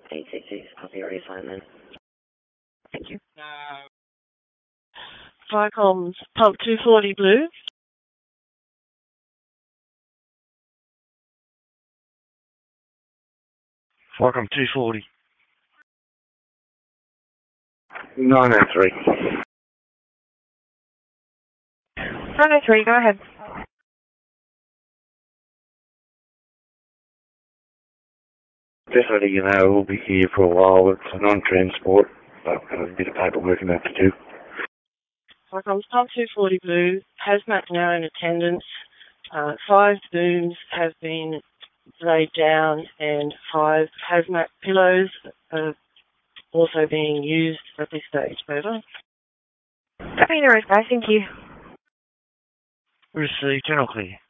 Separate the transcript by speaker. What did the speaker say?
Speaker 1: 866, copy reassignment.
Speaker 2: Thank you. Viacom's pump 240 blue.
Speaker 3: Viacom 240.
Speaker 4: 903.
Speaker 2: 903, go ahead.
Speaker 4: Just letting you know, we'll be here for a while. It's a non-transport, but I've got a bit of paperwork I'm going to have to do.
Speaker 2: Viacom's pump 240 blue. Hazmat now in attendance. 5 booms have been laid down and 5 hazmat pillows are also being used at this stage. Over.
Speaker 5: Copy, no worries, guys. Thank you.
Speaker 3: Received, general clear.